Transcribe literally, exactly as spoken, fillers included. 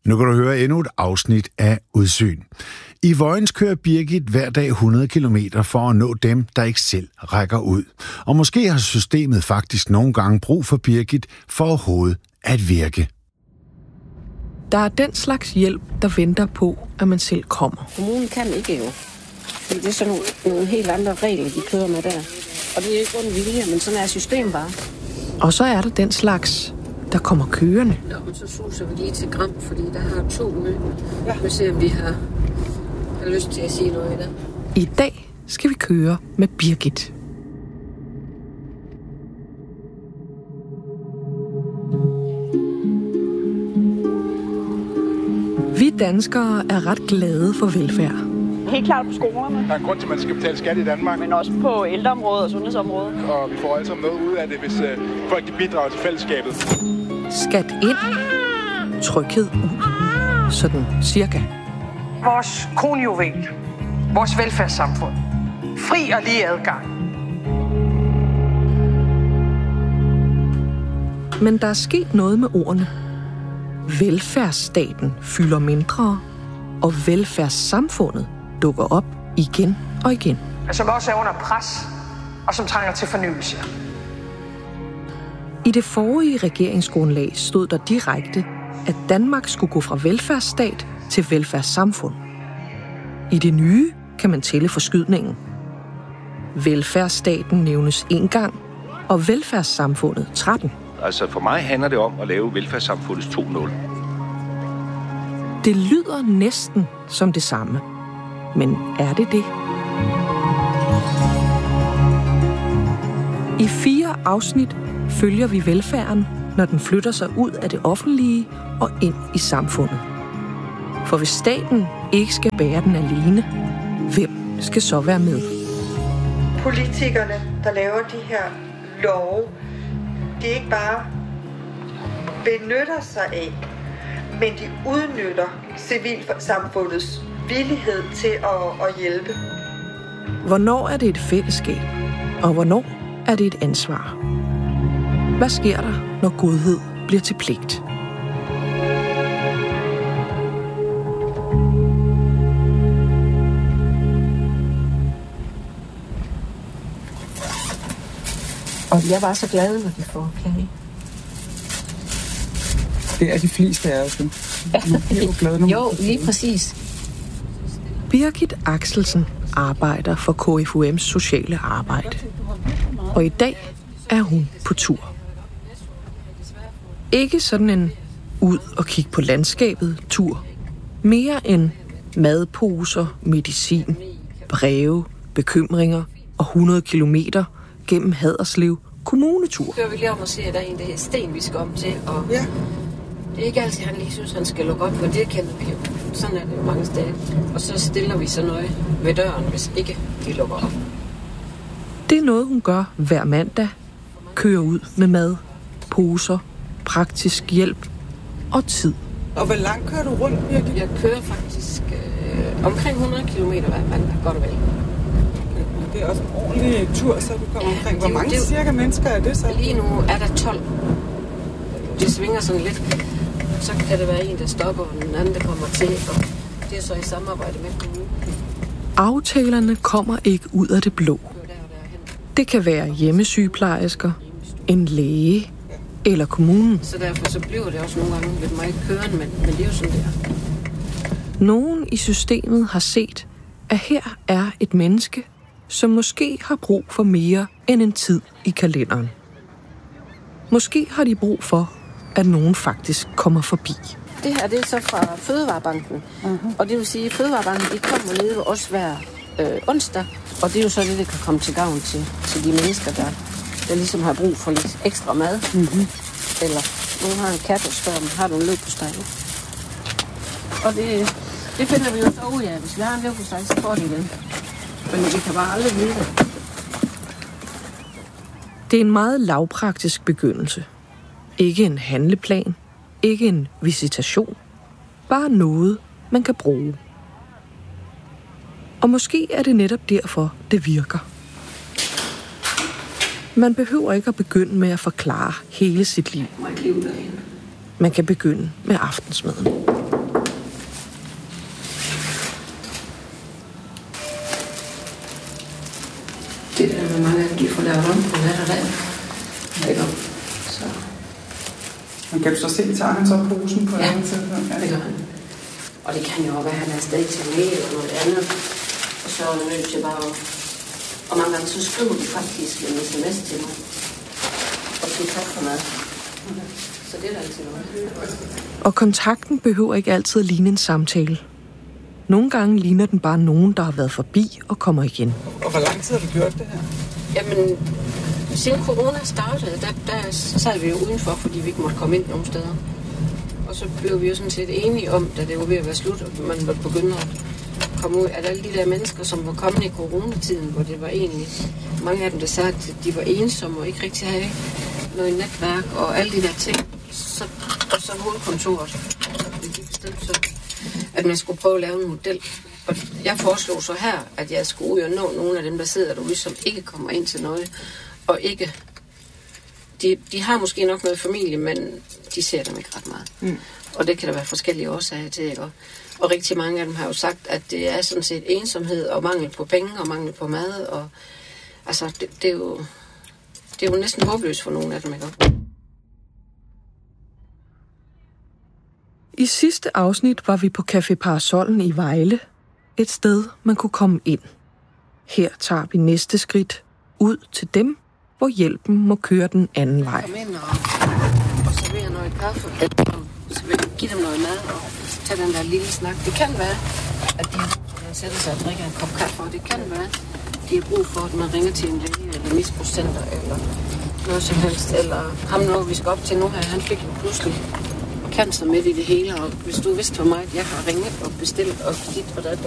Nu kan du høre endnu et afsnit af Udsyn. I Vojens kører Birgit hver dag hundrede kilometer for at nå dem, der ikke selv rækker ud. Og måske har systemet faktisk nogle gange brug for Birgit for overhovedet at virke. Der er den slags hjælp, der venter på, at man selv kommer. Kommunen kan ikke jo. Fordi det er sådan nogle, nogle helt andre regler, de kører med der. Og det er ikke ond vilje, men sådan er systemet bare. Og så er der den slags, der kommer kørende. Nå, men så suser vi lige til Gram, fordi der har to møder. Ja. Vi ser, om vi har, har lyst til at sige noget i dag. I dag skal vi køre med Birgit. Vi danskere er ret glade for velfærd. Helt klart på skolerne. Der er en grund til, at man skal betale skat i Danmark. Men også på ældreområdet og sundhedsområdet. Og vi får altså noget ud af det, hvis øh, folk de bidrager til fællesskabet. Skat ind, tryghed ud. Sådan cirka. Vores kronjuvel. Vores velfærdssamfund. Fri og lige adgang. Men der er sket noget med ordene. Velfærdsstaten fylder mindre, og velfærdssamfundet dukker op igen og igen. Som også er under pres, og som trænger til fornyelse. I det forrige regeringsgrundlag stod der direkte, at Danmark skulle gå fra velfærdsstat til velfærdssamfund. I det nye kan man tælle forskydningen. Velfærdsstaten nævnes en gang, og velfærdssamfundet tretten. Altså for mig handler det om at lave velfærdssamfundets to nul. Det lyder næsten som det samme. Men er det det? I fire afsnit følger vi velfærden, når den flytter sig ud af det offentlige og ind i samfundet. For hvis staten ikke skal bære den alene, hvem skal så være med? Politikerne, der laver de her love, de ikke bare benytter sig af, men de udnytter civilsamfundets villighed til at, at hjælpe. Hvornår er det et fællesskab, og hvornår er det et ansvar? Hvad sker der, når godhed bliver til pligt? Og jeg var så glad, når de får klage. Det er de fleste af os. Jeg er jo glad nu. Jo, lige præcis. Birgit Axelsen arbejder for K F U M's sociale arbejde. Og i dag er hun på tur. Ikke sådan en ud og kigge på landskabet tur. Mere end madposer, medicin, breve, bekymringer og hundrede kilometer gennem Haderslev kommunetur. Så vi lige om at se, at der er en, der er sten, vi skal om til. Og ja. Det er ikke altid, han lige synes, han skal lukke op, for det kender vi jo. Sådan er det jo mange steder. Og så stiller vi så nøje ved døren, hvis ikke de lukker op. Det er noget, hun gør hver mandag. Kører ud med mad, poser, praktisk hjælp og tid. Og hvor langt kører du rundt, Birgit? Jeg kører faktisk øh, omkring hundrede kilometer hver mandag, godt og vel. Det er også en ordentlig tur, så du kommer omkring. Hvor mange det, cirka mennesker er det så? Lige nu er der tolv. Det svinger sådan lidt. Så kan det være en, der stopper, og den anden, der kommer til. Og det er så i samarbejde med kommunen. Aftalerne kommer ikke ud af det blå. Det kan være hjemmesygeplejersker, en læge eller kommunen. Så derfor så bliver det også nogle gange lidt meget kørende, men, men det er jo sådan, det er. Nogen i systemet har set, at her er et menneske, som måske har brug for mere end en tid i kalenderen. Måske har de brug for, at nogen faktisk kommer forbi. Det her det er så fra Fødevarebanken. Uh-huh. Og det vil sige, at Fødevarebanken de kommer ned også hver øh, onsdag. Og det er jo så det, der kan komme til gavn til, til de mennesker, der, der ligesom har brug for lidt ekstra mad. Uh-huh. Eller nogen har en kat og spørger dem, har du en leverpostej? Og det, det finder vi jo så ud af. Hvis vi har en leverpostej, så får de den. Men vi kan bare aldrig vide det. Det er en meget lavpraktisk begyndelse. Ikke en handleplan, ikke en visitation. Bare noget, man kan bruge. Og måske er det netop derfor, det virker. Man behøver ikke at begynde med at forklare hele sit liv. Man kan begynde med aftensmaden. laver røntgen nat og dag. Ikke? Så. Men kan du så se, tager han så posen på ja, den tidspunkt? Ja, det gør han. Og det kan jo være, at han er afsted til læge eller noget andet. Og så er han nødt til bare at... Og mange gange så skriver de faktisk en sms til mig. Og siger tak for mad. Så det er der altid noget. Og kontakten behøver ikke altid at ligne en samtale. Nogle gange ligner den bare nogen, der har været forbi og kommer igen. Og hvor lang tid har du gjort det her? Jamen, siden corona startede, der, der sad vi jo udenfor, fordi vi ikke måtte komme ind nogen steder. Og så blev vi jo sådan set enige om, da det var ved at være slut, og man måtte begynde at komme ud, at alle de der mennesker, som var kommet i coronatiden, hvor det var egentlig mange af dem, der sagde, at de var ensomme og ikke rigtig havde noget netværk og alle de der ting, så, og så hovedkontoret. Det gik bestemt så, at man skulle prøve at lave en model. Og jeg foreslog så her, at jeg skulle ud og nå nogle af dem, der sidder derude, som ikke kommer ind til noget, og ikke... De, de har måske nok noget familie, men de ser dem ikke ret meget. Mm. Og det kan der være forskellige årsager til, ikke? Og, og rigtig mange af dem har jo sagt, at det er sådan set ensomhed og mangel på penge og mangel på mad. Og, altså, det, det, er jo, det er jo næsten håbløst for nogle af dem, ikke? I sidste afsnit var vi på Café Parasollen i Vejle. Et sted, man kunne komme ind. Her tager vi næste skridt ud til dem, hvor hjælpen må køre den anden vej. Kom ind og, og servere noget kaffe, og give dem noget mad og tage den der lille snak. Det kan være, at de sætter sig og drikker en kop kaffe, og det kan være, at de har brug for, at man ringer til en læge eller misbrugscenter eller noget som helst. Eller ham nu, vi skal op til nu her, han fik jo pludselig cancer midt i det hele, og hvis du vidste for mig, at jeg har ringet og bestilt og dit og dat,